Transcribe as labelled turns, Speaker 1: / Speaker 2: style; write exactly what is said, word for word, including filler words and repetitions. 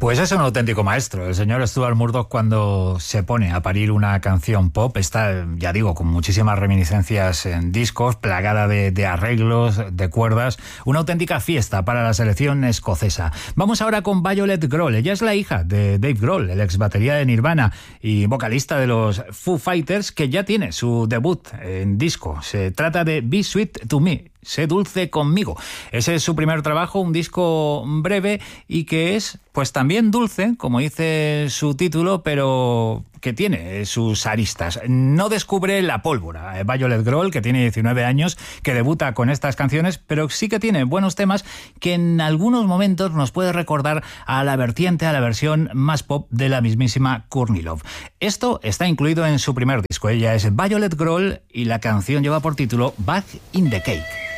Speaker 1: Pues es un auténtico maestro. El señor Stuart Murdoch, cuando se pone a parir una canción pop, está, ya digo, con muchísimas reminiscencias en discos, plagada de, de arreglos, de cuerdas, una auténtica fiesta para la selección escocesa. Vamos ahora con Violet Grohl. Ella es la hija de Dave Grohl, el ex batería de Nirvana y vocalista de los Foo Fighters, que ya tiene su debut en disco. Se trata de Be Sweet to Me. Sé dulce conmigo. Ese es su primer trabajo, un disco breve y que es, pues también dulce, como dice su título, pero que tiene sus aristas. No descubre la pólvora. Violet Grohl, que tiene diecinueve años, que debuta con estas canciones, pero sí que tiene buenos temas que en algunos momentos nos puede recordar a la vertiente, a la versión más pop de la mismísima Courtney Love. Esto está incluido en su primer disco. Ella es Violet Grohl y la canción lleva por título Back in the Cake.